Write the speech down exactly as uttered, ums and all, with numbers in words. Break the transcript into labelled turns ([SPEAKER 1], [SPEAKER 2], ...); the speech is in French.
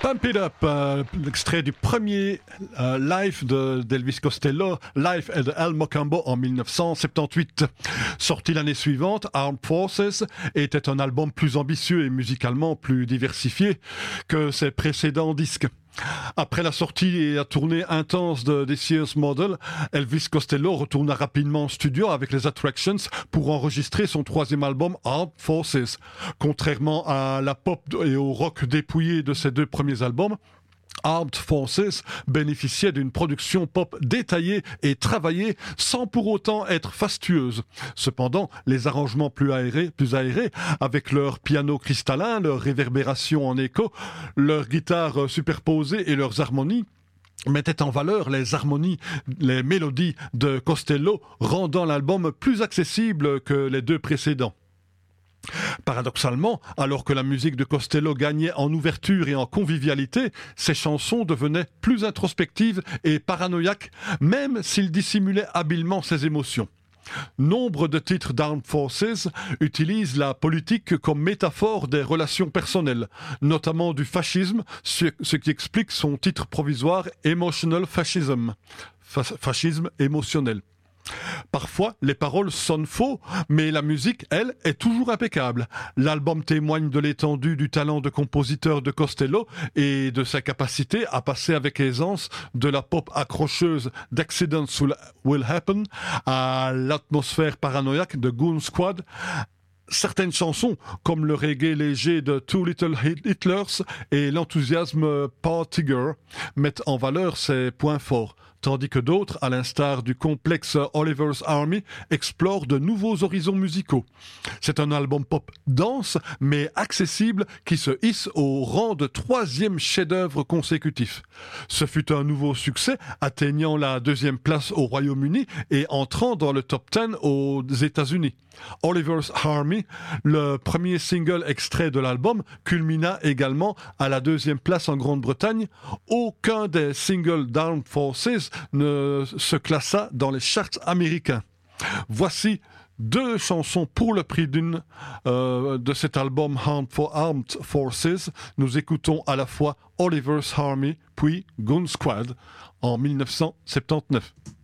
[SPEAKER 1] Pump It Up, euh, l'extrait du premier euh, live de, d'Elvis Costello, live at El Mocambo en dix-neuf cent soixante-dix-huit. Sorti l'année suivante, Armed Forces était un album plus ambitieux et musicalement plus diversifié que ses précédents disques. Après la sortie et la tournée intense de This Year's Model, Elvis Costello retourna rapidement en studio avec les Attractions pour enregistrer son troisième album Armed Forces. Contrairement à la pop et au rock dépouillé de ses deux premiers albums, Armed Forces bénéficiait d'une production pop détaillée et travaillée sans pour autant être fastueuse. Cependant, les arrangements plus aérés, plus aérés, avec leur piano cristallin, leur réverbération en écho, leurs guitares superposées et leurs harmonies, mettaient en valeur les harmonies, les mélodies de Costello, rendant l'album plus accessible que les deux précédents. Paradoxalement, alors que la musique de Costello gagnait en ouverture et en convivialité, ses chansons devenaient plus introspectives et paranoïaques, même s'il dissimulait habilement ses émotions. Nombre de titres d'Armed Forces utilisent la politique comme métaphore des relations personnelles, notamment du fascisme, ce qui explique son titre provisoire Emotional Fascism, fascisme émotionnel. Parfois, les paroles sonnent faux, mais la musique, elle, est toujours impeccable. L'album témoigne de l'étendue du talent de compositeur de Costello et de sa capacité à passer avec aisance de la pop accrocheuse d'Accidents Will Happen à l'atmosphère paranoïaque de Goon Squad. Certaines chansons, comme le reggae léger de Two Little Hitlers et l'enthousiasme Party Girl, mettent en valeur ses points forts, tandis que d'autres, à l'instar du complexe Oliver's Army, explorent de nouveaux horizons musicaux. C'est un album pop dense, mais accessible, qui se hisse au rang de troisième chef-d'œuvre consécutif. Ce fut un nouveau succès, atteignant la deuxième place au Royaume-Uni et entrant dans le top dix aux États-Unis. Oliver's Army, le premier single extrait de l'album, culmina également à la deuxième place en Grande-Bretagne. Aucun des singles d'Armed Forces ne se classa dans les charts américains. Voici deux chansons pour le prix d'une euh, de cet album Armed Forces. Nous écoutons à la fois Oliver's Army puis Goon Squad en dix-neuf cent soixante-dix-neuf.